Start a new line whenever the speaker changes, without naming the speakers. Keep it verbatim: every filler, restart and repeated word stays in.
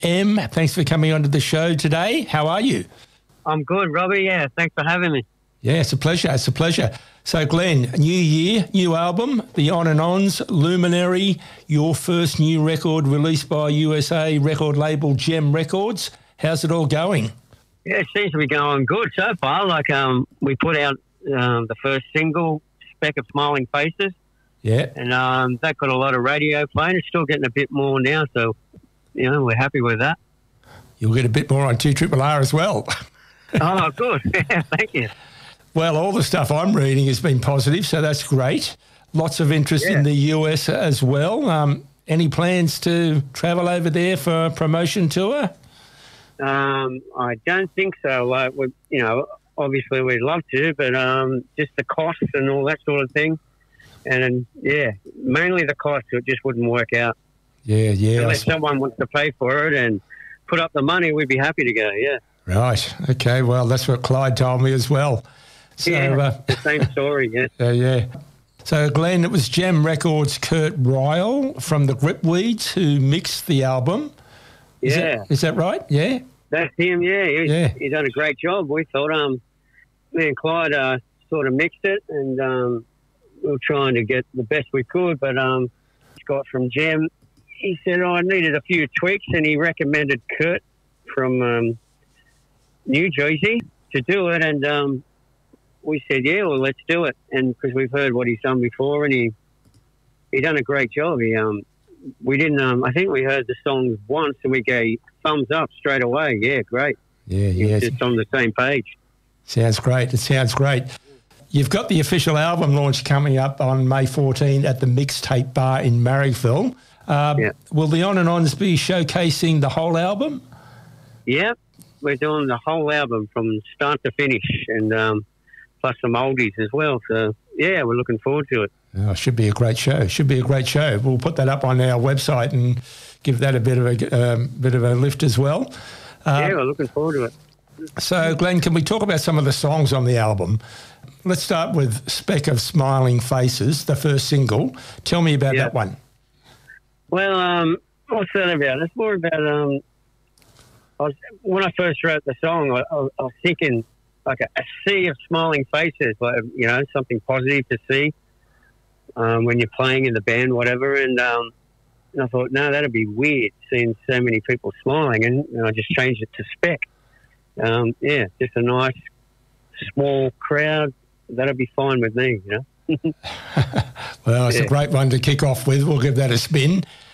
M, thanks for coming onto the show today. How are you?
I'm good, Robbie. Yeah, thanks for having me.
Yeah, it's a pleasure. It's a pleasure. So, Glenn, new year, new album, The On and Ons, Luminary, your first new record released by U S A record label Gem Records. How's it all going?
Yeah, it seems to be going good so far. Like, um, we put out um, the first single, Speck of Smiling Faces.
Yeah.
And um, that got a lot of radio play, and it's still getting a bit more now. So, you know, we're happy with that.
You'll get a bit more on two Triple R as well.
Oh, good. Yeah, thank you.
Well, all the stuff I'm reading has been positive, so that's great. Lots of interest
Yeah.
in the U S as well. Um, any plans to travel over there for a promotion tour?
Um, I don't think so. Like, we, you know, obviously we'd love to, but um, just the costs and all that sort of thing. And, yeah, mainly the cost, it just wouldn't work out.
Yeah, yeah.
Unless someone wants to pay for it and put up the money, we'd be happy to go, yeah.
Right. Okay, well, that's what Clyde told me as well. So,
yeah,
uh,
the same story, yeah.
uh, yeah. So, Glenn, it was Gem Records' Kurt Ryle from the Gripweeds who mixed the album. Is
Yeah.
That, is that right? Yeah?
That's him, yeah. He's,
Yeah.
he's done a great job. We thought, um, me and Clyde uh, sort of mixed it, and um, we were trying to get the best we could, but um, Scott from Gem, he said, oh, I needed a few tweaks, and he recommended Kurt from um, New Jersey to do it, and um, we said, yeah, well, let's do it. And because we've heard what he's done before, and he he done a great job. He um, we didn't. Um, I think we heard the song once, and we gave thumbs up straight away. Yeah, great.
Yeah,
It's
yeah.
just on the same page.
Sounds great. It sounds great. You've got the official album launch coming up on May fourteenth at the Mixtape Bar in Marrickville. Um,
Yeah.
Will the On and Ons be showcasing the whole album?
Yeah, we're doing the whole album from start to finish, and um, plus some oldies as well. So yeah, we're looking forward to it.
Oh, should be a great show. Should be a great show. We'll put that up on our website and give that a bit of a um, bit of a lift as well. Um,
Yeah, we're looking forward to it.
So, Glenn, can we talk about some of the songs on the album? Let's start with Speck of Smiling Faces, the first single. Tell me about
Yeah.
that one.
Well, um, what's that about? It's more about um, I was, when I first wrote the song, I, I, I was thinking like a, a sea of smiling faces, like, you know, something positive to see um, when you're playing in the band, whatever. And, um, and I thought, no, that'd be weird seeing so many people smiling, and, and I just changed it to Speck. Um, yeah, just a nice small crowd. That'd be fine with me, you know.
Well, it's
Yeah.
a great one to kick off with. We'll give that a spin.